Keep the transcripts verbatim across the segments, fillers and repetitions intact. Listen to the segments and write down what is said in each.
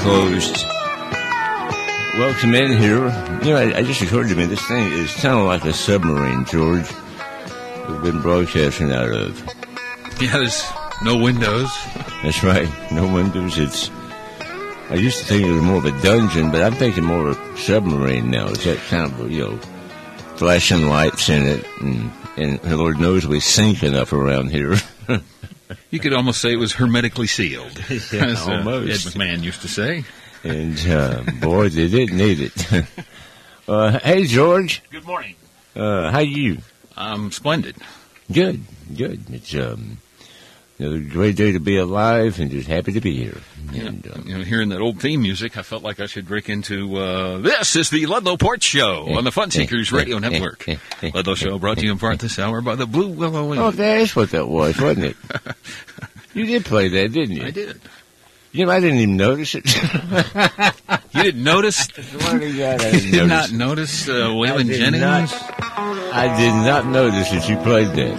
Closed. Welcome in here. You know, I, I just occurred to me, this thing is kind of like a submarine, George. We've been broadcasting out of. Yeah, there's no windows. That's right, no windows. It's. I used to think it was more of a dungeon, but I'm thinking more of a submarine now. It's that kind of, you know, flashing lights in it, and, and Lord knows we sink enough around here. You could almost say it was hermetically sealed, yeah, as uh, Ed almost. McMahon used to say. And, uh, boy, they didn't need it. uh, hey, George. Good morning. Uh, how you? I'm splendid. Good, good. It's um, another great day to be alive, and just happy to be here. Yeah. And, uh, You know, hearing that old theme music, I felt like I should break into, uh, this is the Ludlow Porch Show on the Fun Seekers Radio Network. Ludlow Show brought to you in part this hour by the Blue Willow Inn. Oh, that's what that was, wasn't it? You did play that, didn't you? I did. You know, I didn't even notice it. You didn't notice? I swear to God, I You didn't did notice. not notice uh, Waylon did Jennings? not. I did not notice that you played that.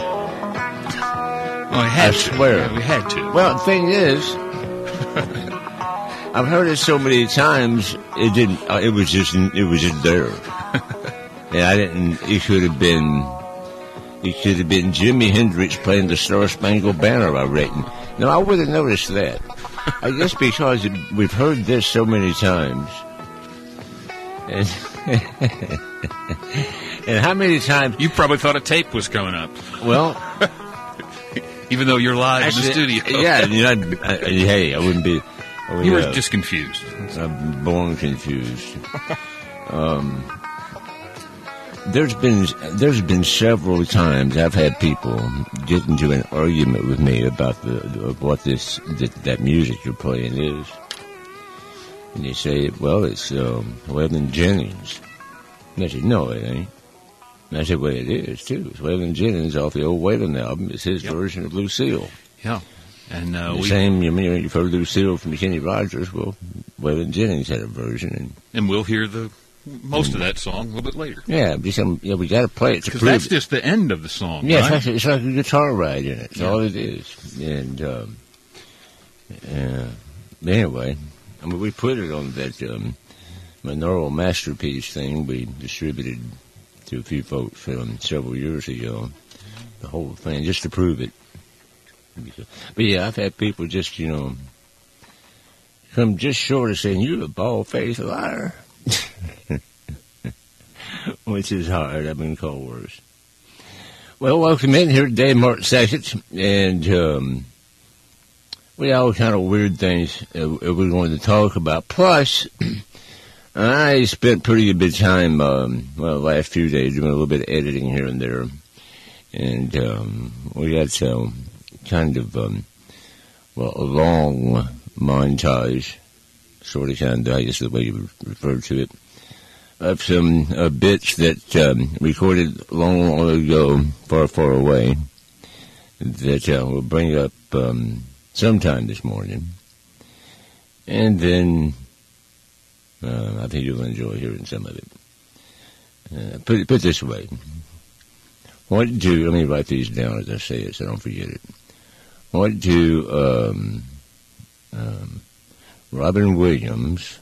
Oh, I had I to. swear. Yeah, we had to. Well, the thing is, I've heard it so many times. It didn't. Uh, it was just. It was just there, and I didn't. It should have been. It should have been Jimi Hendrix playing the Star Spangled Banner. I reckon. No, I would have noticed that. I guess because it, we've heard this so many times, and, and how many times? You probably thought a tape was coming up, Well, even though you're live actually, in the studio. yeah. You know, I, I, hey, I wouldn't be. I would, You were uh, just confused. I'm born confused. Um, there's been there's been several times I've had people get into an argument with me about the of what this that, that music you're playing is, and they say, "Well, it's um, Waylon Jennings." And I said, "No, it ain't." And I said, "Well, it is too. It's Waylon Jennings off the old Waylon album. It's his Yep. version of Lucille." Yeah. And uh, the we same, you mean, you've heard Lucille from Kenny Rogers. Well, Waylon Jennings had a version, and and we'll hear the most of that song a little bit later. yeah, just, um, yeah, we got to play it to Because prove that's it. just the end of the song, Yeah, right? it's, like, it's like a guitar ride in it. That's Yeah. all it is. And um, uh, anyway, I mean, we put it on that um, Monroe Masterpiece thing we distributed to a few folks um, several years ago. The whole thing, just to prove it. But yeah, I've had people just, you know, come just short of saying, "You're a bald-faced liar." Which is hard. I've been called worse. Well, welcome in here today, Mark Sackett, and um, we got all kind of weird things uh, we're going to talk about. Plus, I spent pretty good bit of time, um, well, the last few days doing a little bit of editing here and there, and um, we got some kind of, um, well, a long montage, sort of kind of, I guess the way you refer to it, of some uh, bits that um, recorded long, long ago, far, far away, that uh, we'll bring up um, sometime this morning. And then uh, I think you'll enjoy hearing some of it. Uh, put, it, put it this way. What do, let me write these down as I say it so I don't forget it. What do um, um, Robin Williams,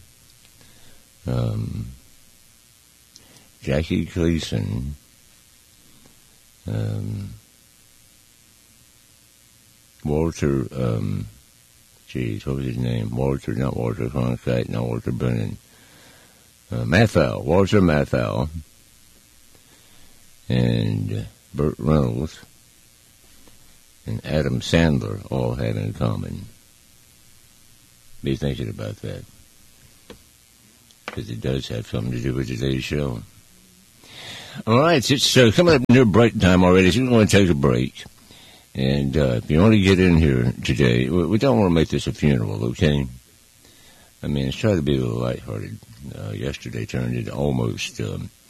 um, Jackie Gleason, um, Walter, um, geez, what was his name? Walter, not Walter Cronkite, not Walter Brennan. Uh, Matthau, Walter Matthau, and Burt Reynolds, and Adam Sandler all have in common. Be thinking about that, because it does have something to do with today's show. All right, it's uh, coming up near break time already, so we're going to take a break. And uh, if you want to get in here today, we, we don't want to make this a funeral, okay? I mean, let's try to be a little lighthearted. Uh, yesterday turned into almost um,